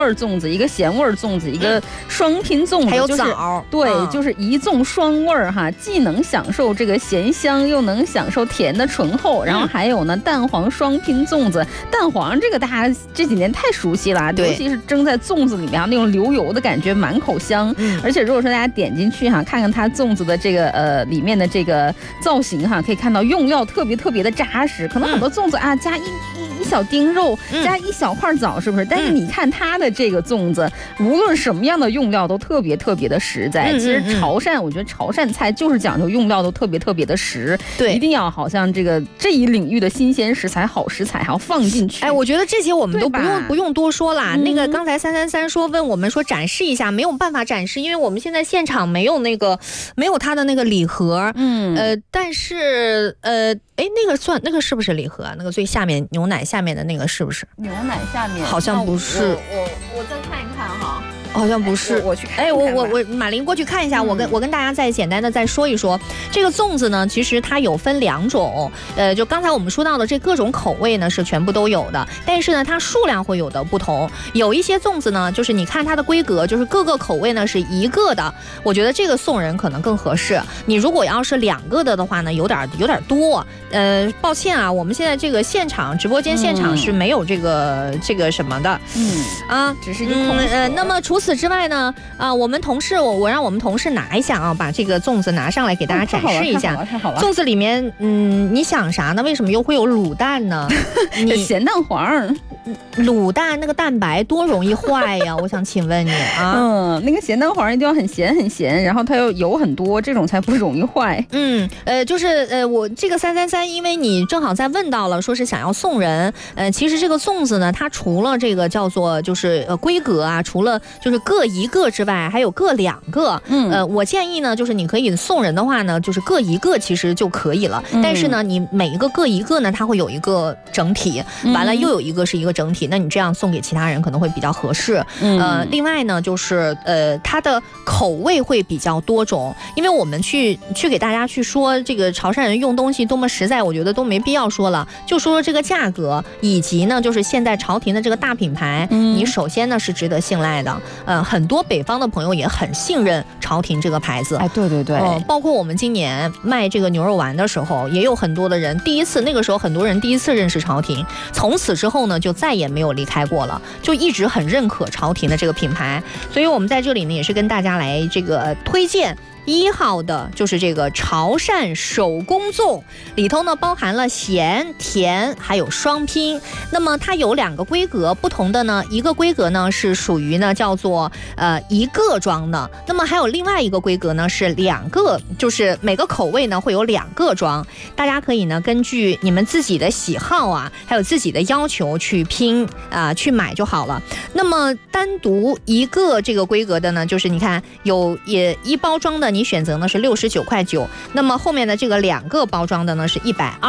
味粽子，一个咸味粽子，一个双拼粽子， 还有枣， 对，就是一粽双味哈，既能享受这个咸香，又能享受甜的醇厚。然后还有呢，蛋黄双拼粽子，蛋黄这个大家这几年太熟悉了，尤其是蒸在粽子里面那种流油的感觉，满口香。而且如果说大家点进去哈，看看它粽子的这个里面的这个造型哈，可以看到用料特别的扎实，可能很多粽子啊加一小丁肉，加一小块枣，是不是？但是你看它的这个粽子，无论什么样的用料都特别的实在。其实潮汕，我觉得潮汕菜就是讲究用料都特别的实，对，一定要好像这一领域的新鲜食材、好食材还要放进去。 哎，我觉得这些我们都不用多说啦。那个刚才333问我们说展示一下，没有办法展示，因为我们现在现场没有它的那个礼盒。但是那个是不是礼盒？那个最下面牛奶下面的那个是不是？ 牛奶下面好像不是。 我再看一看哈。 好像不是， 我去看看。 我马林过去看一下，我跟大家再简单的再说一说这个粽子呢，其实它有分2种，就刚才我们说到的这各种口味呢是全部都有的，但是呢它数量会有的不同。有一些粽子呢，就是你看它的规格，就是各个口味呢是1个的，我觉得这个送人可能更合适。你如果要是2个的话呢，有点多。抱歉啊，我们现在这个直播间现场是没有这个什么的， 只是一个空。 那么除此之外呢，我们同事我让我们同事拿一下啊，把这个粽子拿上来给大家展示一下。 太好了。 粽子里面，你想啥呢？为什么又会有卤蛋呢？ 咸蛋黄。 卤蛋那个蛋白多容易坏呀！我想请问你啊。 那个咸蛋黄一定要很咸，然后它又油很多，这种才不容易坏。 就是我这个333，因为你正好在问到了，说是想要送人。其实这个粽子呢，它除了这个叫做就是规格啊，除了就是各1个之外，还有各2个。我建议呢，就是你可以送人的话呢，就是各1个其实就可以了。但是呢，你每一个各1个呢，它会有一个整体，完了又有一个是一个整体，那你这样送给其他人可能会比较合适。另外呢，就是它的口味会比较多种，因为我们去给大家去说这个潮汕人用东西多么实在，我觉得都没必要说了，就说这个价格，以及呢就是现在潮亭的这个大品牌，你首先呢是值得信赖的。很多北方的朋友也很信任潮亭这个牌子。 哎，对， 包括我们今年卖这个牛肉丸的时候，也有很多的人那个时候很多人第一次认识潮亭，从此之后呢就再也没有离开过了，就一直很认可潮亭的这个品牌。所以我们在这里呢也是跟大家来这个推荐1号的就是这个潮汕手工粽，里头呢包含了咸甜还有双拼。那么它有2个规格，不同的呢，一个规格呢是属于呢叫做1个装的，那么还有另外一个规格呢是2个，就是每个口味呢会有2个装。大家可以呢根据你们自己的喜好啊，还有自己的要求去拼去买就好了。那么单独1个这个规格的呢，就是你看也1包装的，你选择呢是69.9块，那么后面的这个2个包装的呢是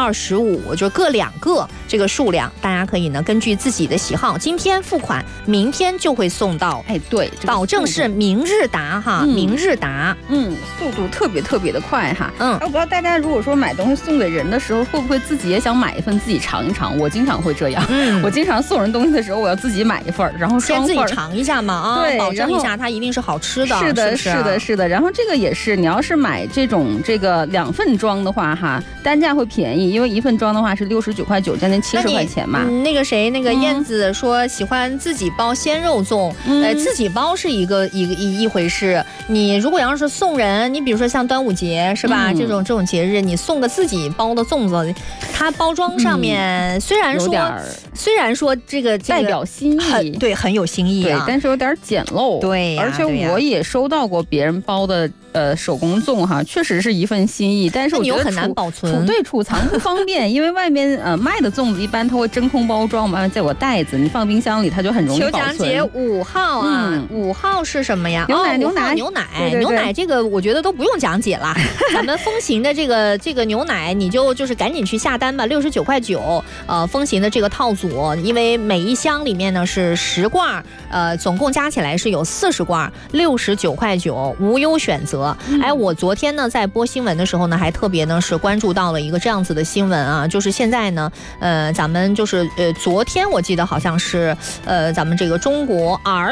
125，就各2个这个数量，大家可以呢根据自己的喜好，今天付款，明天就会送到。 哎，对， 保证是明日达哈，明日达。 速度特别的快哈。我不知道大家如果说买东西送给人的时候，会不会自己也想买一份自己尝一尝？我经常会这样。我经常送人东西的时候，我要自己买一份，然后先自己尝一下嘛对， 保证一下它一定是好吃的。 是的。然后这个也是，你要是买这个2份装的话哈，单价会便宜，因为1份装的话是69.9块，将近70块钱嘛。 那个谁，那个燕子说喜欢自己包鲜肉粽，自己包是一回事。你如果要是送人，你比如说像端午节是吧，这种节日，你送个自己包的粽子，它包装上面虽然说这个代表心意， 对，很有心意啊， 但是有点简陋。 对， 而且我也收到过别人包的手工粽哈，确实是一份心意，但是我觉得很难保存， 储藏不方便，因为外面卖的粽子一般它会真空包装，再有袋子，你放冰箱里它就很容易保存。 求奖节5号啊，5号是什么呀？ 牛奶这个我觉得都不用讲解了，咱们风行的这个牛奶，你就是赶紧去下单吧，69.9块，风行的这个套组，因为每一箱里面呢是10罐，总共加起来是有40罐，69.9块，无忧选择。 择。我昨天呢在播新闻的时候呢，还特别呢是关注到了一个这样子的新闻啊，就是现在呢，咱们就是昨天我记得好像是咱们这个中国儿